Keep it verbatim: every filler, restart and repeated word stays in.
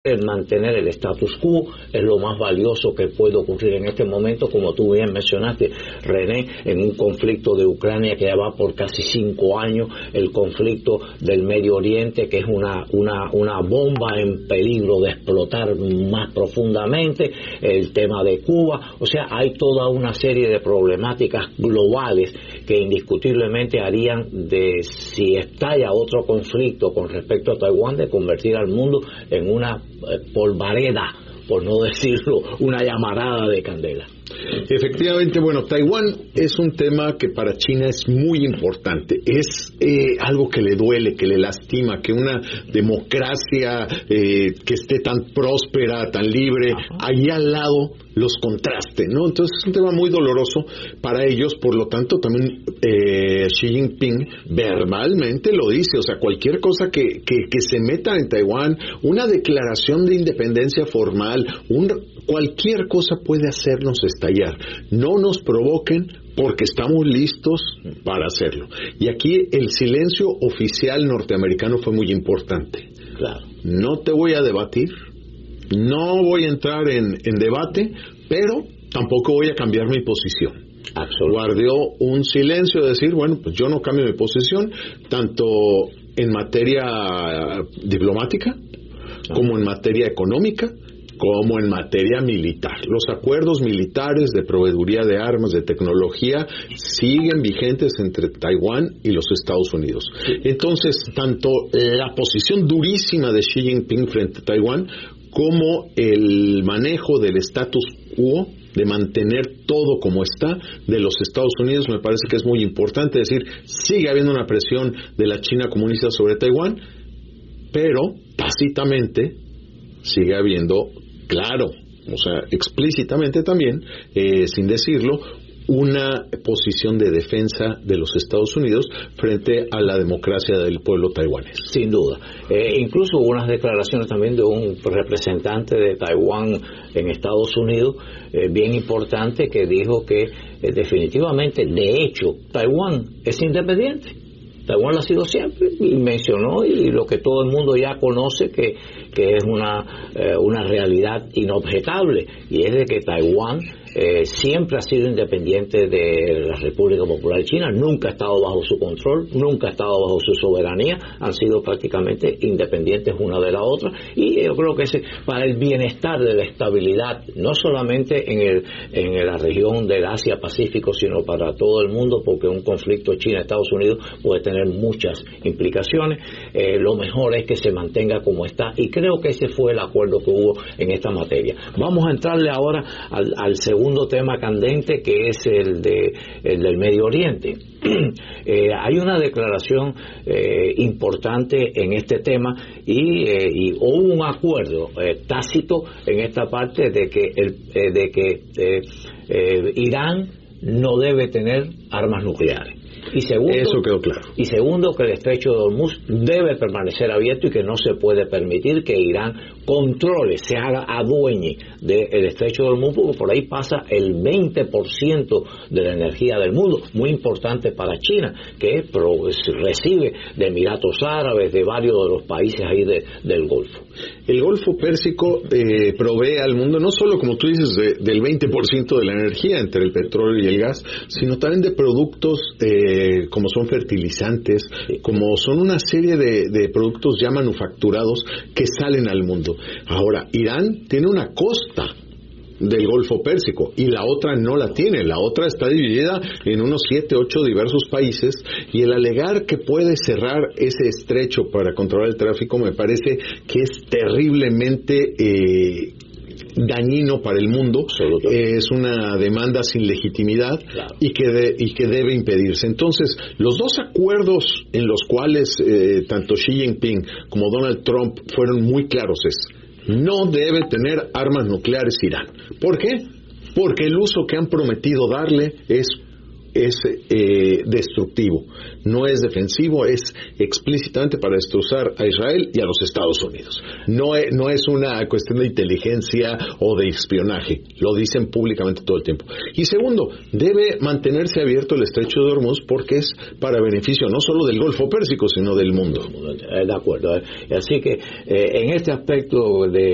El mantener el status quo es lo más valioso que puede ocurrir en este momento, como tú bien mencionaste, René, en un conflicto de Ucrania que ya va por casi cinco años, el conflicto del Medio Oriente, que es una, una, una bomba en peligro de explotar más profundamente, el tema de Cuba, o sea, hay toda una serie de problemáticas globales que indiscutiblemente harían de, si estalla otro conflicto con respecto a Taiwán, de convertir al mundo en una polvareda, por no decirlo, una llamarada de candela. Efectivamente, bueno, Taiwán es un tema que para China es muy importante, es eh, algo que le duele, que le lastima, que una democracia eh, que esté tan próspera, tan libre, ahí al lado los contraste, ¿no? Entonces es un tema muy doloroso para ellos, por lo tanto también eh, Xi Jinping verbalmente lo dice, o sea, cualquier cosa que, que, que se meta en Taiwán, una declaración de independencia formal, un, cualquier cosa puede hacernos estallar, no nos provoquen porque estamos listos para hacerlo. Y aquí el silencio oficial norteamericano fue muy importante. Claro. No te voy a debatir, no voy a entrar en, en debate, pero tampoco voy a cambiar mi posición. Guardió un silencio de decir, bueno, pues yo no cambio mi posición, tanto en materia diplomática, como en materia económica, como en materia militar. Los acuerdos militares de proveeduría de armas, de tecnología, siguen vigentes entre Taiwán y los Estados Unidos. Entonces, tanto la posición durísima de Xi Jinping frente a Taiwán, como el manejo del status quo, de mantener todo como está, de los Estados Unidos, me parece que es muy importante decir, sigue habiendo una presión de la China comunista sobre Taiwán, pero tácitamente sigue habiendo, claro, o sea, explícitamente también, eh, sin decirlo, una posición de defensa de los Estados Unidos frente a la democracia del pueblo taiwanés. Sin duda. Eh, incluso hubo unas declaraciones también de un representante de Taiwán en Estados Unidos, eh, bien importante, que dijo que eh, definitivamente, de hecho, Taiwán es independiente. Taiwán lo ha sido siempre, y mencionó, y lo que todo el mundo ya conoce, que, que es una, eh, una realidad inobjetable, y es de que Taiwán eh, siempre ha sido independiente de la República Popular China, nunca ha estado bajo su control, nunca ha estado bajo su soberanía, han sido prácticamente independientes una de la otra, y yo creo que ese, para el bienestar de la estabilidad, no solamente en, el, en la región del Asia-Pacífico, sino para todo el mundo, porque un conflicto China-Estados Unidos puede tener muchas implicaciones, eh, lo mejor es que se mantenga como está, y creo que ese fue el acuerdo que hubo en esta materia. Vamos a entrarle ahora al, al segundo tema candente, que es el, de, el del Medio Oriente. Eh, hay una declaración eh, importante en este tema, y, eh, y hubo un acuerdo eh, tácito en esta parte de que, el, eh, de que eh, eh, Irán no debe tener armas nucleares. Y segundo, eso quedó claro. Y segundo, que el estrecho de Hormuz debe permanecer abierto y que no se puede permitir que Irán controle, se haga adueñe del estrecho de Hormuz, porque por ahí pasa el veinte por ciento de la energía del mundo, muy importante para China, que recibe de Emiratos Árabes, de varios de los países ahí de, del Golfo. El Golfo Pérsico eh, provee al mundo no solo, como tú dices, de, del veinte por ciento de la energía entre el petróleo y el gas, sino también de productos eh, como son fertilizantes, como son una serie de, de productos ya manufacturados que salen al mundo. Ahora, Irán tiene una costa del Golfo Pérsico y la otra no la tiene, la otra está dividida en unos siete, ocho diversos países, y el alegar que puede cerrar ese estrecho para controlar el tráfico me parece que es terriblemente eh, dañino para el mundo, eh, es una demanda sin legitimidad, claro, y que de, y que debe impedirse. Entonces, los dos acuerdos en los cuales eh, tanto Xi Jinping como Donald Trump fueron muy claros es: no debe tener armas nucleares Irán. ¿Por qué? Porque el uso que han prometido darle es es eh, destructivo, no es defensivo, es explícitamente para destrozar a Israel y a los Estados Unidos. No es, no es una cuestión de inteligencia o de espionaje, lo dicen públicamente todo el tiempo. Y segundo, debe mantenerse abierto el estrecho de Hormuz porque es para beneficio no solo del Golfo Pérsico, sino del mundo. De acuerdo. Así que eh, en este aspecto de